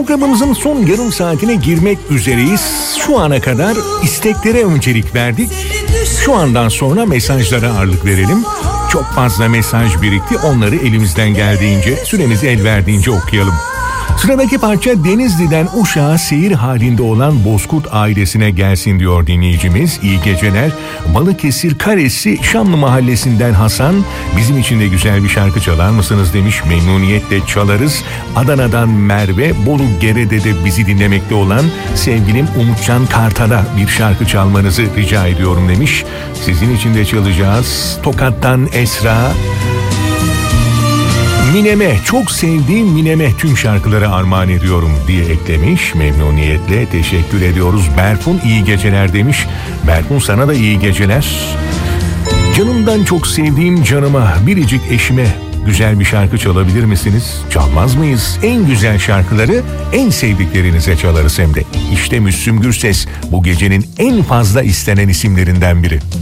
Programımızın son yarım saatine girmek üzereyiz. Şu ana kadar isteklere öncelik verdik. Şu andan sonra mesajlara ağırlık verelim. Çok fazla mesaj birikti. Onları elimizden geldiğince, süremiz el verdiğince okuyalım. Sıradaki parça Denizli'den Uşak'a seyir halinde olan Bozkurt ailesine gelsin diyor dinleyicimiz. İyi geceler. Balıkesir Karesi Şamlı Mahallesi'nden Hasan, bizim için de güzel bir şarkı çalar mısınız demiş. Memnuniyetle çalarız. Adana'dan Merve, Bolu Gerede'de bizi dinlemekte olan sevgilim Umutcan Kartal'a bir şarkı çalmanızı rica ediyorum demiş. Sizin için de çalacağız. Tokat'tan Esra, Mineme, çok sevdiğim Mineme tüm şarkıları armağan ediyorum diye eklemiş. Memnuniyetle teşekkür ediyoruz. Berfun iyi geceler demiş. Berfun sana da iyi geceler. Canımdan çok sevdiğim canıma, biricik eşime güzel bir şarkı çalabilir misiniz? Çalmaz mıyız? En güzel şarkıları en sevdiklerinize çalarız hem de. İşte Müslüm Gürses bu gecenin en fazla istenen isimlerinden biri.